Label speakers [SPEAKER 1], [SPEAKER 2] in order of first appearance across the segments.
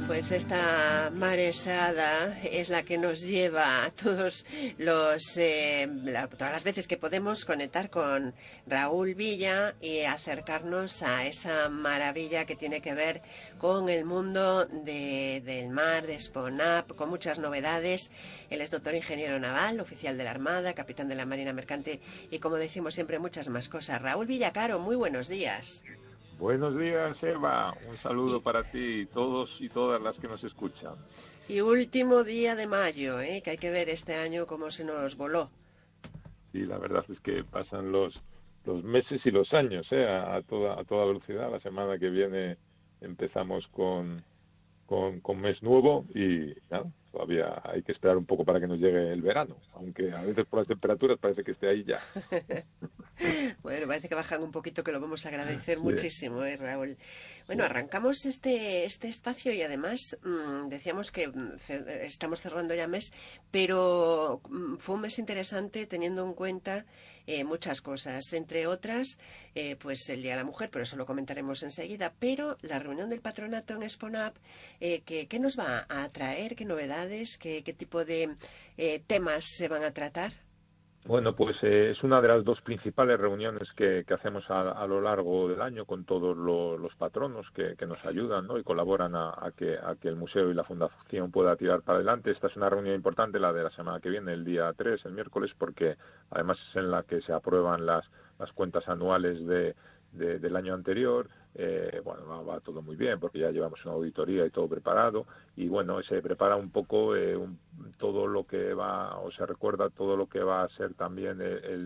[SPEAKER 1] Pues esta maresada es la que nos lleva a todos todas las veces que podemos conectar con Raúl Villa y acercarnos a esa maravilla que tiene que ver con el mundo del mar, de SPONAP, con muchas novedades. Él es doctor ingeniero naval, oficial de la Armada, capitán de la Marina Mercante y, como decimos siempre, muchas más cosas. Raúl Villacaro, muy buenos días.
[SPEAKER 2] Buenos días, Eva. Un saludo
[SPEAKER 1] Y,
[SPEAKER 2] para ti y todos y todas las que nos escuchan.
[SPEAKER 1] y último día de mayo, que hay que ver este año cómo se nos voló.
[SPEAKER 2] Y la verdad es que pasan los meses y los años, a toda velocidad. La semana que viene empezamos con mes nuevo y nada, todavía hay que esperar un poco para que nos llegue el verano, aunque a veces por las temperaturas parece que esté ahí ya.
[SPEAKER 1] Bueno, parece que bajan un poquito, que lo vamos a agradecer
[SPEAKER 2] Sí,
[SPEAKER 1] muchísimo, Raúl. Bueno,
[SPEAKER 2] sí.
[SPEAKER 1] arrancamos este espacio y además decíamos que estamos cerrando ya mes, pero fue un mes interesante teniendo en cuenta muchas cosas, entre otras, pues el Día de la Mujer, pero eso lo comentaremos enseguida, pero la reunión del patronato en SPONAP, ¿qué nos va a traer? ¿Qué novedades? ¿Qué tipo de temas se van a tratar?
[SPEAKER 2] Bueno, pues es una de las dos principales reuniones que hacemos a lo largo del año con todos los patronos que nos ayudan, ¿no? Y colaboran a que el museo y la fundación pueda tirar para adelante. Esta es una reunión importante, la de la semana que viene, el día 3, el miércoles, porque además es en la que se aprueban las cuentas anuales del año anterior. Bueno, va todo muy bien porque ya llevamos una auditoría y todo preparado y bueno, se prepara un poco todo lo que va, o se recuerda todo lo que va a ser también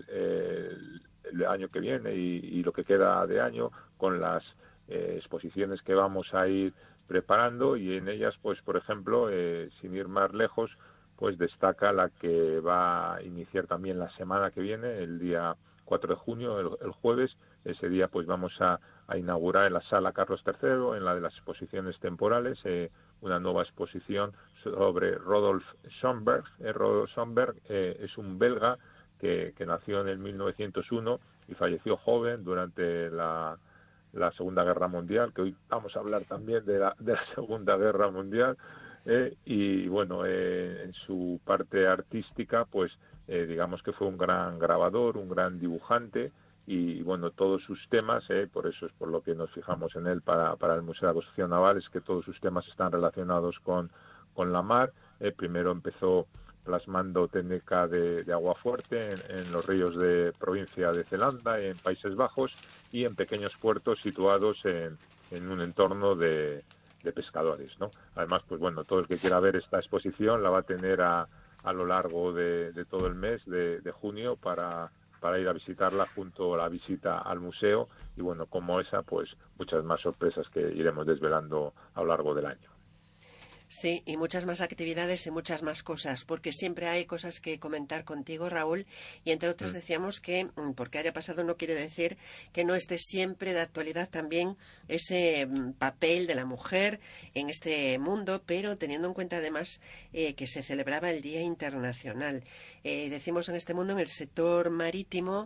[SPEAKER 2] el año que viene y lo que queda de año con las exposiciones que vamos a ir preparando y en ellas, pues por ejemplo, sin ir más lejos, pues destaca la que va a iniciar también la semana que viene, el día 4 de junio, el jueves. Ese día pues vamos a inaugurar en la sala Carlos III, en la de las exposiciones temporales, una nueva exposición sobre Rodolphe Schomburgk. Rodolphe Schomburgk es un belga que nació en el 1901 y falleció joven durante la Segunda Guerra Mundial, que hoy vamos a hablar también de la Segunda Guerra Mundial. Y bueno, en su parte artística, pues digamos que fue un gran grabador, un gran dibujante, y bueno, todos sus temas, por eso es por lo que nos fijamos en él para el Museo de la Construcción Naval, es que todos sus temas están relacionados con la mar. Primero empezó plasmando técnica de agua fuerte en los ríos de provincia de Zelanda, en Países Bajos, y en pequeños puertos situados en un entorno de pescadores, ¿no? Además, pues bueno, todo el que quiera ver esta exposición la va a tener a lo largo de todo el mes de junio para ir a visitarla junto a la visita al museo y bueno, como esa, pues muchas más sorpresas que iremos desvelando a lo largo del año.
[SPEAKER 1] Sí, y muchas más actividades y muchas más cosas, porque siempre hay cosas que comentar contigo, Raúl, y entre otras decíamos que porque haya pasado no quiere decir que no esté siempre de actualidad también ese papel de la mujer en este mundo, pero teniendo en cuenta además que se celebraba el Día Internacional. Decimos en este mundo, en el sector marítimo,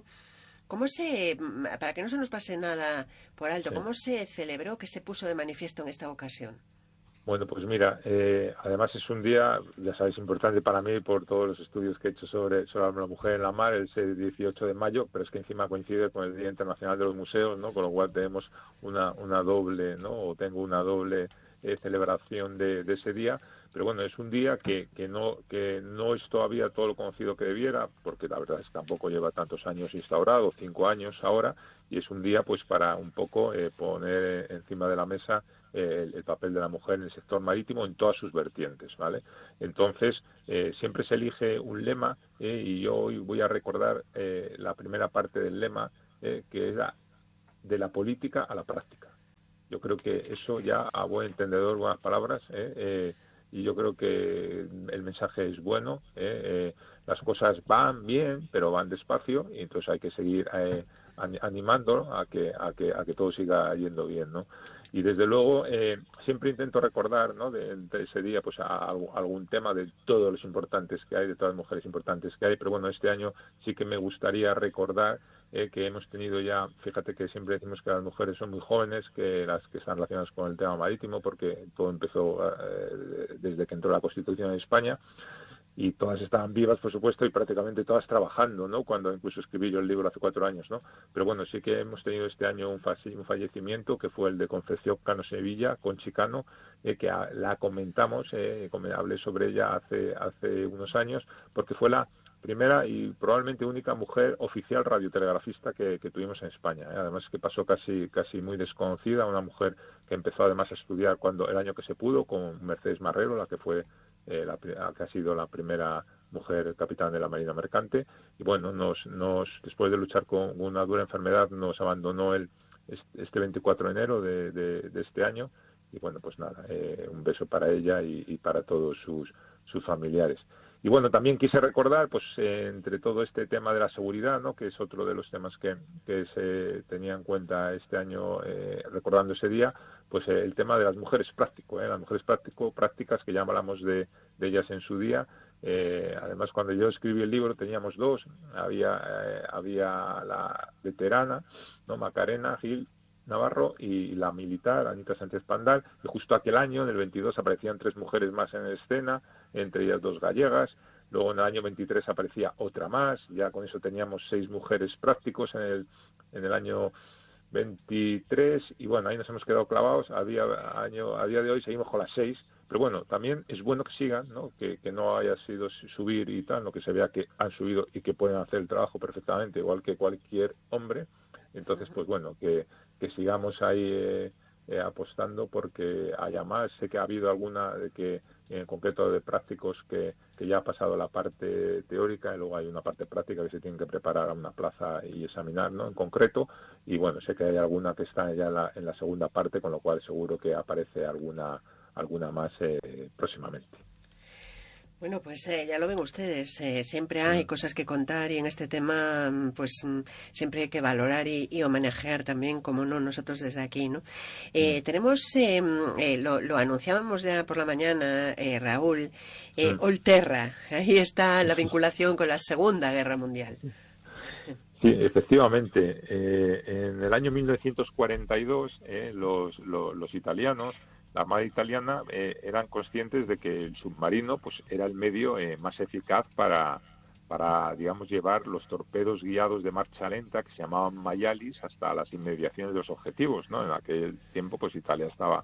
[SPEAKER 1] para que no se nos pase nada por alto,
[SPEAKER 2] Sí.
[SPEAKER 1] cómo se celebró, qué se puso de manifiesto en esta ocasión?
[SPEAKER 2] Bueno, pues mira, además es un día, ya sabéis, importante para mí por todos los estudios que he hecho sobre la mujer en la mar, el 18 de mayo, pero es que encima coincide con el Día Internacional de los Museos, ¿no? Con lo cual tenemos una doble, ¿no? O tengo una doble celebración de ese día. Pero bueno, es un día que no es todavía todo lo conocido que debiera, porque la verdad es que tampoco lleva tantos años instaurado, 5 años ahora, y es un día pues para un poco poner encima de la mesa el papel de la mujer en el sector marítimo en todas sus vertientes, ¿vale? Entonces, siempre se elige un lema y yo hoy voy a recordar la primera parte del lema, que era de la política a la práctica. Yo creo que eso ya, a buen entendedor, buenas palabras, y yo creo que el mensaje es bueno. Las cosas van bien, pero van despacio, y entonces hay que seguir animando a que todo siga yendo bien, ¿no? Y desde luego siempre intento recordar, ¿no? de ese día pues algún tema de todos los importantes que hay, de todas las mujeres importantes que hay, pero bueno, este año sí que me gustaría recordar que hemos tenido ya, fíjate que siempre decimos que las mujeres son muy jóvenes, que las que están relacionadas con el tema marítimo, porque todo empezó desde que entró la Constitución en España, y todas estaban vivas, por supuesto, y prácticamente todas trabajando, ¿no? Cuando incluso escribí yo el libro hace 4 años, ¿no? Pero bueno, sí que hemos tenido este año un fallecimiento, que fue el de Concepción Cano Sevilla, Conchi Cano, que la comentamos, hablé sobre ella hace unos años, porque fue la primera y probablemente única mujer oficial radiotelegrafista que tuvimos en España. Además que pasó casi muy desconocida, una mujer que empezó además a estudiar cuando el año que se pudo, con Mercedes Marrero, la que fue que ha sido la primera mujer capitán de la Marina Mercante. Y bueno, después de luchar con una dura enfermedad, nos abandonó este 24 de enero de este año. Y bueno, pues nada, un beso para ella y para todos sus familiares. Y bueno, también quise recordar, pues entre todo este tema de la seguridad, ¿no? Que es otro de los temas que se tenía en cuenta este año, recordando ese día, pues el tema de las mujeres las mujeres prácticas, que ya hablamos de ellas en su día. Además, cuando yo escribí el libro teníamos 2, había la veterana, ¿no? Macarena Gil Navarro, y la militar Anita Sánchez Pandal, y justo aquel año, en el 22, aparecían 3 mujeres más en escena, entre ellas 2 gallegas. Luego en el año 23 aparecía otra más, ya con eso teníamos 6 mujeres prácticos en el año 23, y bueno, ahí nos hemos quedado clavados. A día de hoy seguimos con las 6, pero bueno, también es bueno que sigan, ¿no? Que no haya sido subir y tal, lo que se vea que han subido y que pueden hacer el trabajo perfectamente, igual que cualquier hombre. Entonces, pues bueno, que sigamos ahí apostando porque haya más. Sé que ha habido alguna que en concreto de prácticos que ya ha pasado la parte teórica, y luego hay una parte práctica que se tienen que preparar a una plaza y examinar, ¿no? En concreto, y bueno, sé que hay alguna que está ya en la segunda parte, con lo cual seguro que aparece alguna más próximamente.
[SPEAKER 1] Bueno, pues ya lo ven ustedes, siempre hay cosas que contar, y en este tema pues siempre hay que valorar y homenajear también, como no, nosotros desde aquí, ¿no? Tenemos, lo anunciábamos ya por la mañana, Raúl, Olterra, ahí está la vinculación con la Segunda Guerra Mundial.
[SPEAKER 2] Sí, efectivamente. En el año 1942, los italianos, la Armada italiana, eran conscientes de que el submarino pues era el medio más eficaz para, digamos, llevar los torpedos guiados de marcha lenta, que se llamaban Mayalis, hasta las inmediaciones de los objetivos, ¿no? En aquel tiempo pues Italia estaba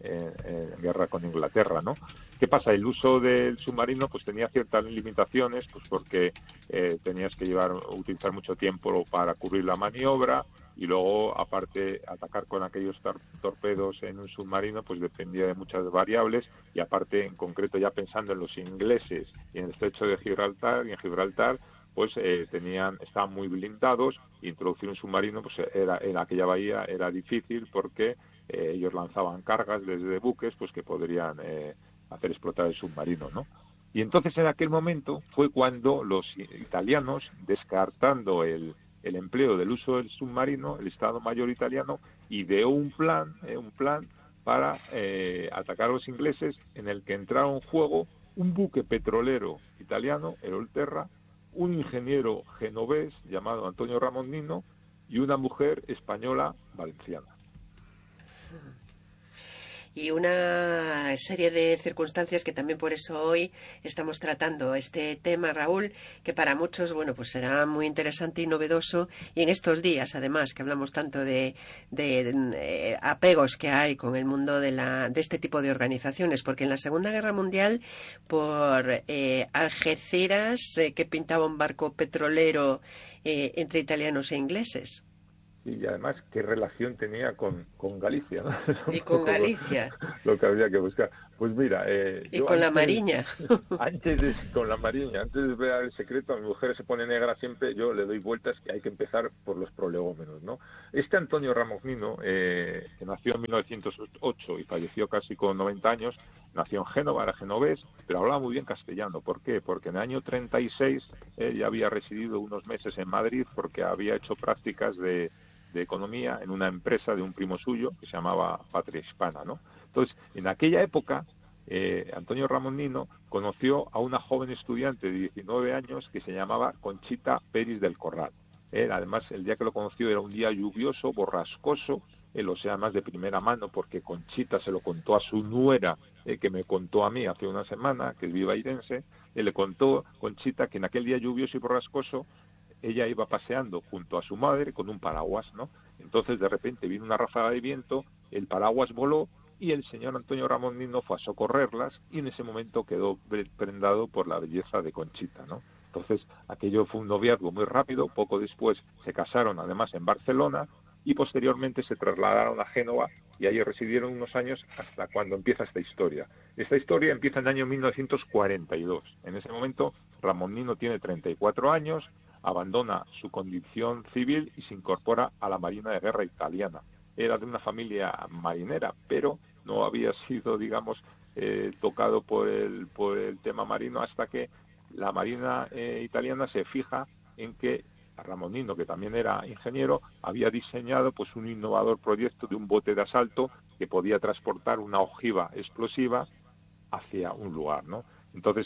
[SPEAKER 2] en guerra con Inglaterra, ¿no? ¿Qué pasa? El uso del submarino pues tenía ciertas limitaciones, pues porque tenías que utilizar mucho tiempo para cubrir la maniobra, y luego, aparte, atacar con aquellos torpedos en un submarino pues dependía de muchas variables, y aparte, en concreto, ya pensando en los ingleses y en el estrecho de Gibraltar, y en Gibraltar pues estaban muy blindados, y introducir un submarino pues en aquella bahía era difícil, porque ellos lanzaban cargas desde buques pues que podrían hacer explotar el submarino, ¿no? Y entonces, en aquel momento fue cuando los italianos, descartando el empleo del uso del submarino, el Estado Mayor italiano ideó un plan para atacar a los ingleses, en el que entraron en juego un buque petrolero italiano, el Olterra, un ingeniero genovés llamado Antonio Ramonino, y una mujer española valenciana.
[SPEAKER 1] Y una serie de circunstancias que también por eso hoy estamos tratando este tema, Raúl, que para muchos, bueno, pues será muy interesante y novedoso, y en estos días, además, que hablamos tanto de apegos que hay con el mundo de este tipo de organizaciones, porque en la Segunda Guerra Mundial, por Algeciras, que pintaba un barco petrolero entre italianos e ingleses.
[SPEAKER 2] Y además, ¿qué relación tenía con Galicia, ¿no?
[SPEAKER 1] Y con Galicia.
[SPEAKER 2] Lo que habría que buscar. Pues mira,
[SPEAKER 1] y con la Mariña.
[SPEAKER 2] Con la Mariña, antes de ver El secreto, a mi mujer se pone negra siempre, yo le doy vueltas, que hay que empezar por los prolegómenos, ¿no? Este Antonio Ramognino, que nació en 1908 y falleció casi con 90 años, nació en Génova, era genovés, pero hablaba muy bien castellano. ¿Por qué? Porque en el año 36 ya había residido unos meses en Madrid, porque había hecho prácticas de economía en una empresa de un primo suyo que se llamaba Patria Hispana, ¿no? Entonces, en aquella época, Antonio Ramonino conoció a una joven estudiante de 19 años que se llamaba Conchita Peris del Corral. Además, el día que lo conoció era un día lluvioso, borrascoso, él lo sé además de primera mano porque Conchita se lo contó a su nuera, que me contó a mí hace una semana, que es vivairense. Él le contó, Conchita, que en aquel día lluvioso y borrascoso ella iba paseando junto a su madre con un paraguas, ¿no? Entonces de repente vino una ráfaga de viento, el paraguas voló y el señor Antonio Ramón Nino fue a socorrerlas y en ese momento quedó prendado por la belleza de Conchita, ¿no? Entonces aquello fue un noviazgo muy rápido, poco después se casaron además en Barcelona y posteriormente se trasladaron a Génova y allí residieron unos años hasta cuando empieza esta historia. Esta historia empieza en el año 1942. En ese momento Ramón Nino tiene 34 años, abandona su condición civil y se incorpora a la Marina de Guerra italiana. Era de una familia marinera, pero no había sido, digamos, tocado por el tema marino hasta que la Marina italiana se fija en que Ramón Nino, que también era ingeniero, había diseñado pues un innovador proyecto de un bote de asalto que podía transportar una ojiva explosiva hacia un lugar, ¿no? Entonces,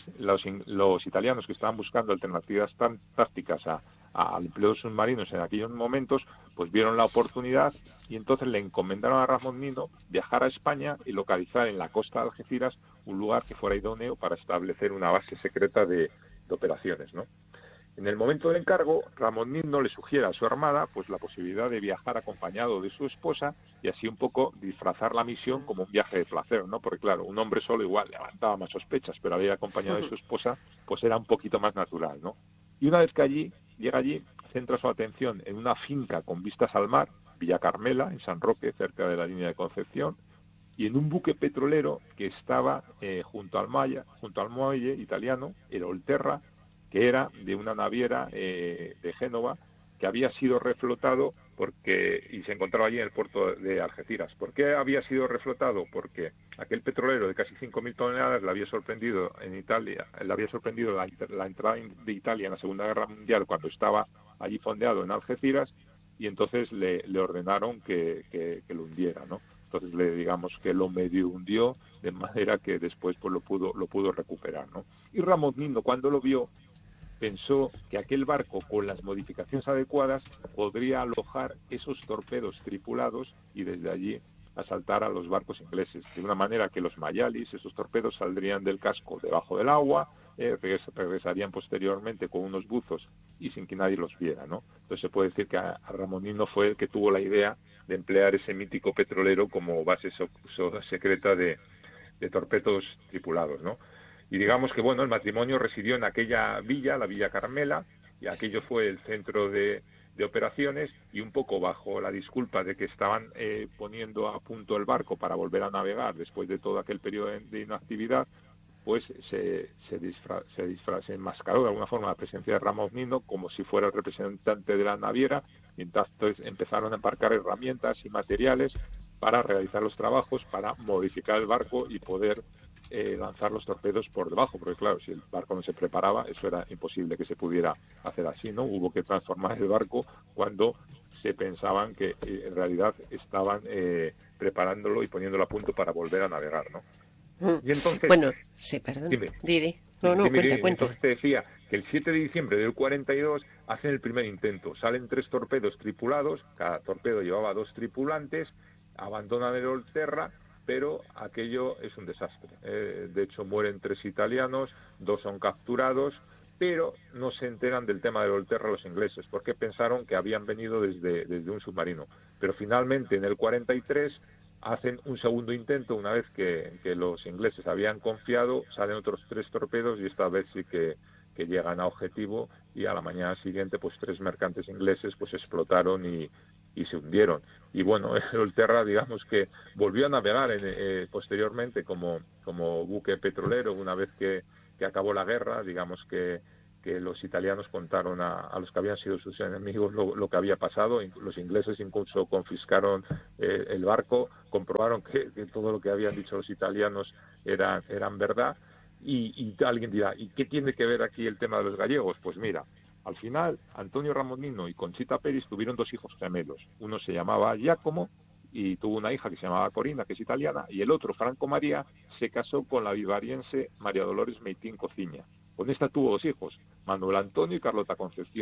[SPEAKER 2] los italianos que estaban buscando alternativas tácticas al empleo de submarinos en aquellos momentos, pues vieron la oportunidad y entonces le encomendaron a Ramón Nino viajar a España y localizar en la costa de Algeciras un lugar que fuera idóneo para establecer una base secreta de operaciones, ¿no? En el momento del encargo, Ramón Nino le sugiere a su armada pues la posibilidad de viajar acompañado de su esposa y así un poco disfrazar la misión como un viaje de placer, ¿no? Porque claro, un hombre solo igual levantaba más sospechas, pero al ir acompañado de su esposa pues era un poquito más natural, ¿no? Y una vez que llega allí, centra su atención en una finca con vistas al mar, Villa Carmela, en San Roque, cerca de la línea de Concepción, y en un buque petrolero que estaba junto al muelle italiano, el Olterra, que era de una naviera de Génova que había sido reflotado y se encontraba allí en el puerto de Algeciras. ¿Por qué había sido reflotado? Porque aquel petrolero de casi 5.000 toneladas le había sorprendido en Italia, le había sorprendido la entrada de Italia en la Segunda Guerra Mundial cuando estaba allí fondeado en Algeciras y entonces le ordenaron que lo hundiera, ¿no? Entonces digamos que lo medio hundió de manera que después pues lo pudo recuperar, ¿no? Y Ramón Nino cuando lo vio pensó que aquel barco con las modificaciones adecuadas podría alojar esos torpedos tripulados y desde allí asaltar a los barcos ingleses, de una manera que los Mayalis, esos torpedos, saldrían del casco debajo del agua, regresarían posteriormente con unos buzos y sin que nadie los viera, ¿no? Entonces se puede decir que a Ramón Nino fue el que tuvo la idea de emplear ese mítico petrolero como base secreta de torpedos tripulados, ¿no? Y digamos que, bueno, el matrimonio residió en aquella villa, la Villa Carmela, y aquello fue el centro de operaciones, y un poco bajo la disculpa de que estaban poniendo a punto el barco para volver a navegar después de todo aquel periodo de inactividad, pues se enmascaró de alguna forma la presencia de Ramón Nino como si fuera el representante de la naviera, y entonces empezaron a embarcar herramientas y materiales para realizar los trabajos, para modificar el barco y poder lanzar los torpedos por debajo, porque claro, si el barco no se preparaba, eso era imposible que se pudiera hacer así, ¿no? Hubo que transformar el barco cuando se pensaban que en realidad estaban preparándolo y poniéndolo a punto para volver a navegar, ¿no? Y entonces...
[SPEAKER 1] Bueno, sí, perdón.
[SPEAKER 2] Dime.
[SPEAKER 1] Didi. No, cuenta.
[SPEAKER 2] Entonces te decía que el 7 de diciembre del 42 hacen el primer intento. Salen 3 torpedos tripulados, cada torpedo llevaba 2 tripulantes, abandonan el Olterra, pero aquello es un desastre. De hecho, mueren 3 italianos, 2 son capturados, pero no se enteran del tema del Olterra los ingleses, porque pensaron que habían venido desde un submarino. Pero finalmente, en el 43, hacen un segundo intento, una vez que los ingleses habían confiado, salen otros 3 torpedos y esta vez sí que llegan a objetivo, y a la mañana siguiente, pues 3 mercantes ingleses pues explotaron y se hundieron. Y bueno, el Olterra, digamos que volvió a navegar posteriormente como buque petrolero una vez que acabó la guerra. Digamos que los italianos contaron a los que habían sido sus enemigos lo que había pasado. Los ingleses incluso confiscaron el barco, comprobaron que todo lo que habían dicho los italianos eran verdad. Y alguien dirá, ¿y qué tiene que ver aquí el tema de los gallegos? Pues mira, al final, Antonio Ramón Nino y Conchita Peris tuvieron 2 hijos gemelos. Uno se llamaba Giacomo y tuvo una hija que se llamaba Corina, que es italiana, y el otro, Franco María, se casó con la vivariense María Dolores Meitín Cociña. Con esta tuvo 2 hijos, Manuel Antonio y Carlota Concepción.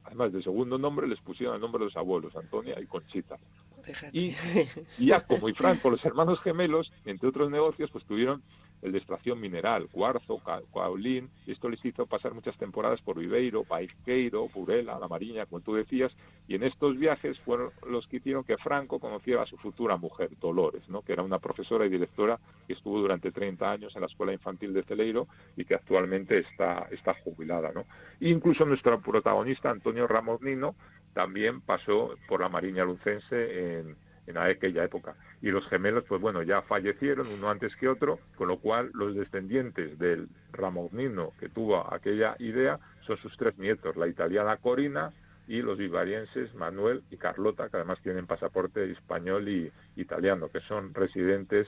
[SPEAKER 2] Además, de segundo nombre les pusieron el nombre de los abuelos, Antonia y Conchita.
[SPEAKER 1] Fíjate.
[SPEAKER 2] Y Giacomo y Franco, los hermanos gemelos, entre otros negocios, pues tuvieron el de extracción mineral, cuarzo, caolín, y esto les hizo pasar muchas temporadas por Viveiro, Paiqueiro, Burela, La Mariña, como tú decías, y en estos viajes fueron los que hicieron que Franco conociera a su futura mujer, Dolores, ¿no?, que era una profesora y directora que estuvo durante 30 años en la Escuela Infantil de Celeiro y que actualmente está jubilada, ¿no? E incluso nuestro protagonista, Antonio Ramos Nino, también pasó por la Mariña Lucense en aquella época. Y los gemelos, pues bueno, ya fallecieron, uno antes que otro, con lo cual los descendientes del Ramognino que tuvo aquella idea son sus 3 nietos, la italiana Corina y los vivarienses Manuel y Carlota, que además tienen pasaporte español y italiano, que son residentes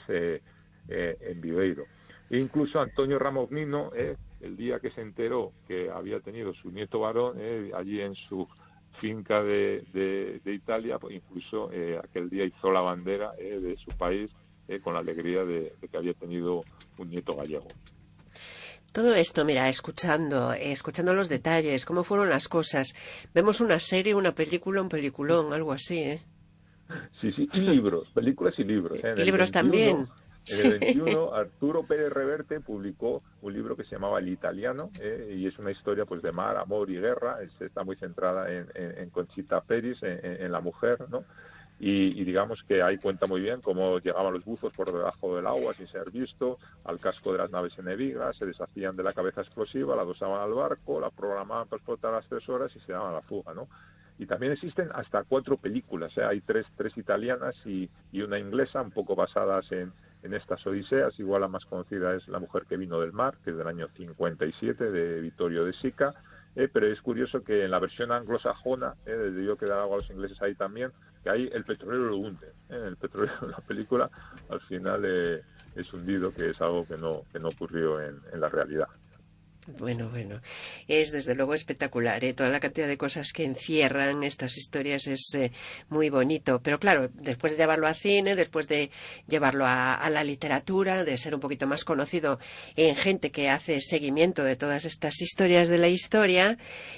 [SPEAKER 2] en Viveiro. E incluso Antonio Ramognino, el día que se enteró que había tenido su nieto varón, allí en su finca de Italia, pues incluso aquel día hizo la bandera de su país con la alegría de que había tenido un nieto gallego.
[SPEAKER 1] Todo esto, mira, escuchando los detalles, cómo fueron las cosas. Vemos una serie, una película, un peliculón, algo así, ¿eh?
[SPEAKER 2] Sí, y libros, películas y libros.
[SPEAKER 1] ¿Y libros también?
[SPEAKER 2] En el 21, Arturo Pérez Reverte publicó un libro que se llamaba El Italiano, y es una historia pues de mar, amor y guerra. Está muy centrada en Conchita Peris, en la mujer, ¿no? Y digamos que ahí cuenta muy bien cómo llegaban los buzos por debajo del agua sin ser visto, al casco de las naves enemigas, se deshacían de la cabeza explosiva, la adosaban al barco, la programaban para explotar a las 3 horas y se daban a la fuga, ¿no? Y también existen hasta 4 películas, hay tres italianas y una inglesa, un poco basadas en estas odiseas. Igual la más conocida es La mujer que vino del mar, que es del año 57, de Vittorio De Sica, pero es curioso que en la versión anglosajona, debió quedar algo a los ingleses ahí también, que ahí el petrolero lo hunde, el petrolero en la película al final es hundido, que es algo que no ocurrió en la realidad.
[SPEAKER 1] Bueno, es desde luego espectacular, ¿eh? Toda la cantidad de cosas que encierran estas historias es muy bonito, pero claro, después de llevarlo a cine, después de llevarlo a la literatura, de ser un poquito más conocido en gente que hace seguimiento de todas estas historias de la historia,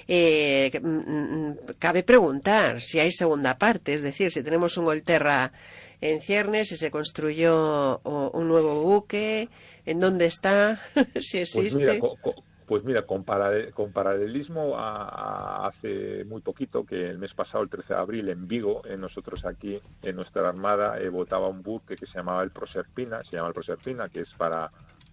[SPEAKER 1] cabe preguntar si hay segunda parte, es decir, si tenemos un Olterra en ciernes, si se construyó un nuevo buque, en dónde está, si existe.
[SPEAKER 2] Pues mira, con paralelismo hace muy poquito, que el mes pasado, el 13 de abril, en Vigo, nosotros aquí, en nuestra armada, votaba un buque que se llamaba el Proserpina, que es para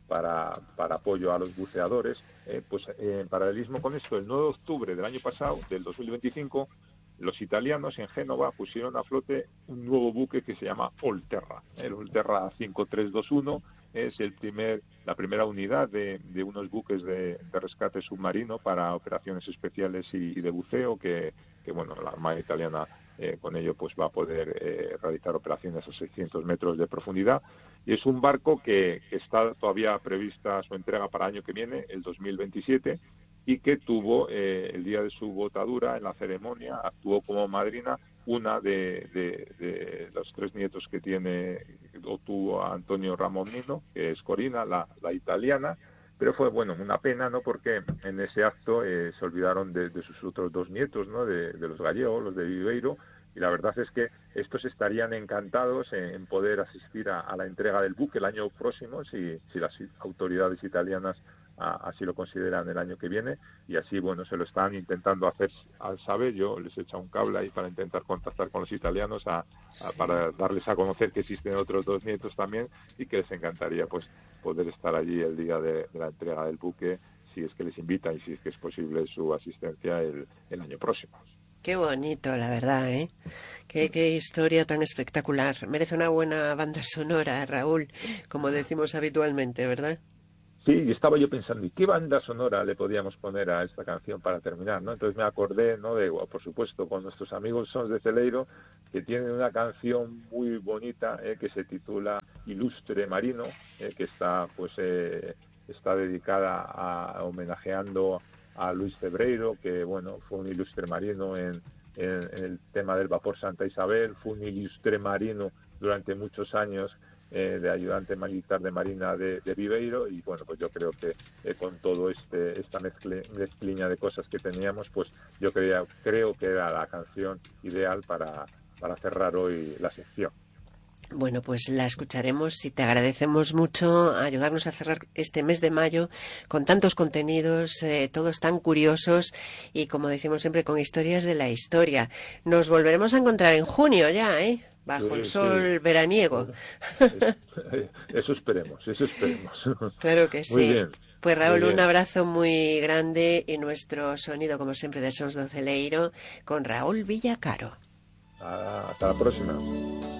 [SPEAKER 2] apoyo a los buceadores. Pues en paralelismo con esto, el 9 de octubre del año pasado, del 2025, los italianos en Génova pusieron a flote un nuevo buque que se llama Olterra, el Olterra 5321. Es la primera unidad de unos buques de rescate submarino para operaciones especiales y de buceo, que bueno, la Armada italiana con ello pues va a poder realizar operaciones a 600 metros de profundidad. Y es un barco que está todavía prevista su entrega para el año que viene, el 2027, y que tuvo el día de su botadura, en la ceremonia, actuó como madrina una de los 3 nietos que obtuvo a Antonio Ramognino, que es Corina, la italiana. Pero fue, bueno, una pena, ¿no?, porque en ese acto se olvidaron de sus otros 2 nietos, ¿no?, de los gallegos, los de Viveiro, y la verdad es que estos estarían encantados en poder asistir a la entrega del buque el año próximo, si las autoridades italianas así lo consideran el año que viene, y así, bueno, se lo están intentando hacer al saber. Yo les he echado un cable ahí para intentar contactar con los italianos para darles a conocer que existen otros 2 nietos también, y que les encantaría pues poder estar allí el día de la entrega del buque, si es que les invitan y si es que es posible su asistencia el año próximo.
[SPEAKER 1] Qué bonito, la verdad, ¿eh? Qué historia tan espectacular. Merece una buena banda sonora, Raúl, como decimos habitualmente, ¿verdad?
[SPEAKER 2] Sí, y estaba yo pensando, ¿y qué banda sonora le podíamos poner a esta canción para terminar, ¿no? Entonces me acordé, ¿no?, por supuesto, con nuestros amigos Sons de Celeiro, que tienen una canción muy bonita que se titula Ilustre Marino, que está dedicada a homenajeando a Luis Cebreiro, que, bueno, fue un ilustre marino en el tema del vapor Santa Isabel, fue un ilustre marino durante muchos años de ayudante militar de Marina de Viveiro, y bueno, pues yo creo que con todo esta mezclilla de cosas que teníamos, pues yo creo que era la canción ideal para cerrar hoy la sección.
[SPEAKER 1] Bueno, pues la escucharemos y te agradecemos mucho ayudarnos a cerrar este mes de mayo con tantos contenidos, todos tan curiosos y, como decimos siempre, con historias de la historia. Nos volveremos a encontrar en junio ya, bajo el sol veraniego.
[SPEAKER 2] Eso esperemos.
[SPEAKER 1] Claro que sí.
[SPEAKER 2] Muy bien.
[SPEAKER 1] Pues Raúl, un abrazo muy grande y nuestro sonido, como siempre, de Sons do Celeiro con Raúl Villacaro.
[SPEAKER 2] Hasta la próxima.